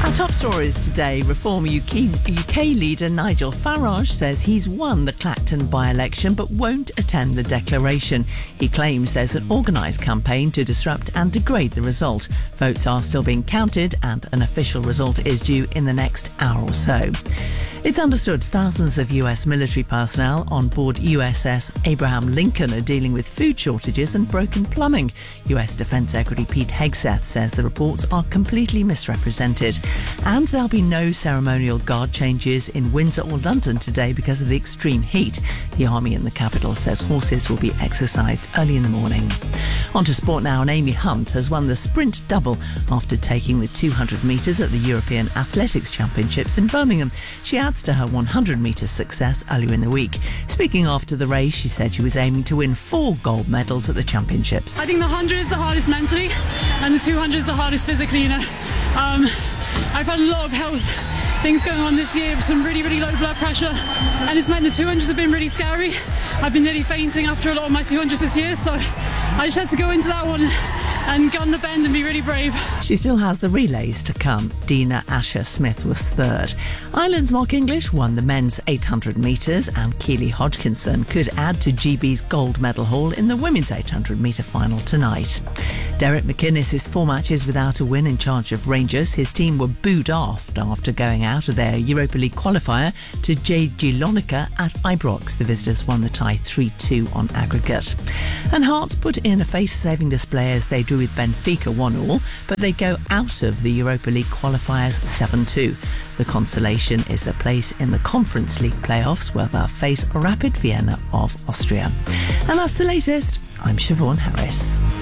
Our top stories today. Reform UK leader Nigel Farage says he's won the Clacton by-election but won't attend the declaration. He claims there's an organised campaign to disrupt and degrade the result. Votes are still being counted and an official result is due in the next hour or so. It's understood thousands of US military personnel on board USS Abraham Lincoln are dealing with food shortages and broken plumbing. US Defence Secretary Pete Hegseth says the reports are completely misrepresented. And there'll be no ceremonial guard changes in Windsor or London today because of the extreme heat. The Army in the capital says horses will be exercised early in the morning. On to sport now, and Amy Hunt has won the sprint double after taking the 200 metres at the European Athletics Championships in Birmingham. She adds to her 100 metres success earlier in the week. Speaking after the race, she said she was aiming to win 4 gold medals at the championships. I think the 100 is the hardest mentally and the 200 is the hardest physically, I've had a lot of health things going on this year, some really low blood pressure, and it's meant the 200s have been really scary. I've been nearly fainting after a lot of my 200s this year, so I just had to go into that one and gun the bend and be really brave. She still has the relays to come. Dina Asher-Smith was third. Ireland's Mark English won the men's 800 metres and Keely Hodgkinson could add to GB's gold medal haul in the women's 800 metre final tonight. Derek McInnes is 4 matches without a win in charge of Rangers. His team were booed off after going out of their Europa League qualifier to Jagiellonia at Ibrox. The visitors won the tie 3-2 on aggregate. And Hearts put in a face-saving display as they drew with Benfica 1-1, but they go out of the Europa League qualifiers 7-2. The consolation is a place in the Conference League playoffs where they'll face Rapid Vienna of Austria. And that's the latest. I'm Siobhan Harris.